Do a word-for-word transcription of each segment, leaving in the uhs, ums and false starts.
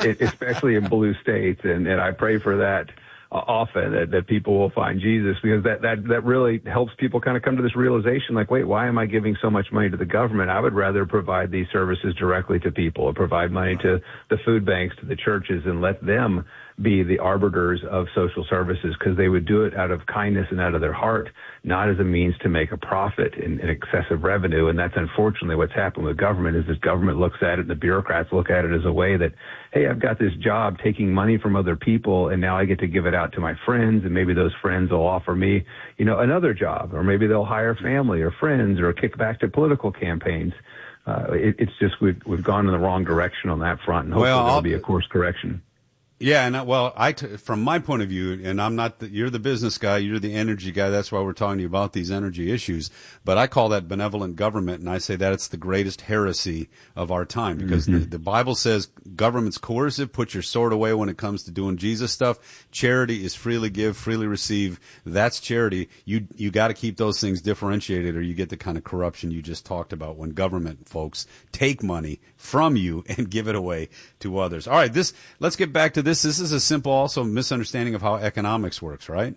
it, especially in blue states. And, and I pray for that uh, often, that, that people will find Jesus, because that, that, that really helps people kind of come to this realization, like, wait, why am I giving so much money to the government? I would rather provide these services directly to people, or provide money to the food banks, to the churches, and let them be the arbiters of social services, because they would do it out of kindness and out of their heart, not as a means to make a profit in, in excessive revenue. And that's unfortunately what's happened with government, is this government looks at it, and the bureaucrats look at it as a way that, hey, I've got this job taking money from other people, and now I get to give it out to my friends, and maybe those friends will offer me, you know, another job, or maybe they'll hire family or friends, or kick back to political campaigns. Uh, it, it's just we've, we've gone in the wrong direction on that front, and hopefully well, there'll be a course correction. Yeah, and well, I t- from my point of view, and I'm not the, you're the business guy, you're the energy guy. That's why we're talking to you about these energy issues. But I call that benevolent government, and I say that it's the greatest heresy of our time, because mm-hmm. the, the Bible says government's coercive. Put your sword away when it comes to doing Jesus stuff. Charity is freely give, freely receive. That's charity. You you got to keep those things differentiated, or you get the kind of corruption you just talked about when government folks take money from you and give it away to others. All right, this let's get back to this. This is a simple, also misunderstanding of how economics works, right?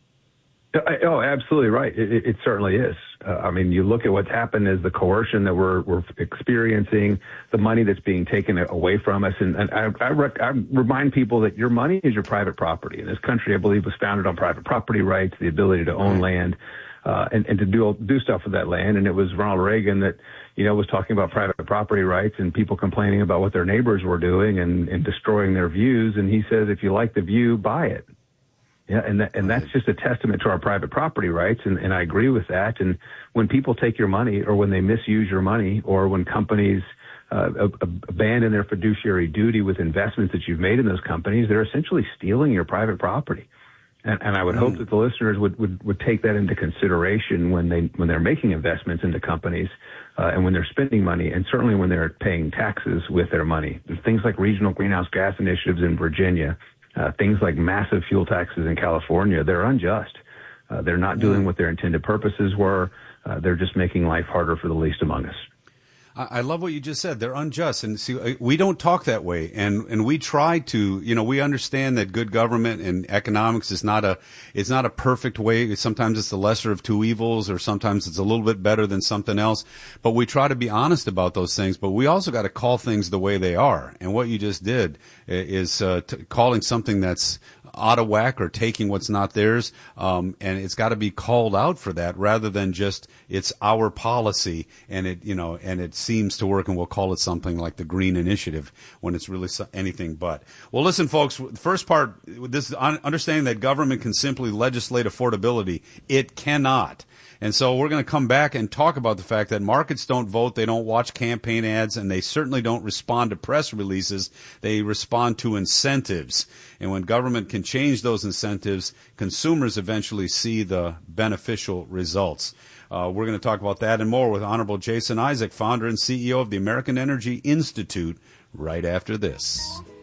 Oh, absolutely right. It, it, it certainly is. Uh, I mean, you look at what's happened is the coercion that we're, we're experiencing, the money that's being taken away from us. And, and I, I, rec- I remind people that your money is your private property. And this country, I believe, was founded on private property rights, the ability to own land, uh, and, and to do, do stuff with that land. And it was Ronald Reagan that, you know, was talking about private property rights and people complaining about what their neighbors were doing and, and destroying their views. And he says, if you like the view, buy it. Yeah, and that, and that's just a testament to our private property rights, and, and I agree with that. And when people take your money, or when they misuse your money, or when companies uh, abandon their fiduciary duty with investments that you've made in those companies, they're essentially stealing your private property. And, and I would mm. hope that the listeners would, would, would take that into consideration when they when they're making investments into companies, uh, and when they're spending money, and certainly when they're paying taxes with their money. There's things like regional greenhouse gas initiatives in Virginia. Uh, things like massive fuel taxes in California, they're unjust. Uh, they're not doing what their intended purposes were. Uh, they're just making life harder for the least among us. I love what you just said. They're unjust. And see, we don't talk that way. And, and we try to, you know, we understand that good government and economics is not a, it's not a perfect way. Sometimes it's the lesser of two evils, or sometimes it's a little bit better than something else. But we try to be honest about those things. But we also got to call things the way they are. And what you just did is, uh, t- calling something that's out of whack, or taking what's not theirs. Um, and it's got to be called out for that, rather than just, it's our policy and it, you know, and it seems to work, and we'll call it something like the Green Initiative, when it's really anything but. Well, listen, folks, the first part, this understanding that government can simply legislate affordability. It cannot. And so we're going to come back and talk about the fact that markets don't vote, they don't watch campaign ads, and they certainly don't respond to press releases. They respond to incentives. And when government can change those incentives, consumers eventually see the beneficial results. Uh, we're going to talk about that and more with Honorable Jason Isaac, founder and C E O of the American Energy Institute, right after this.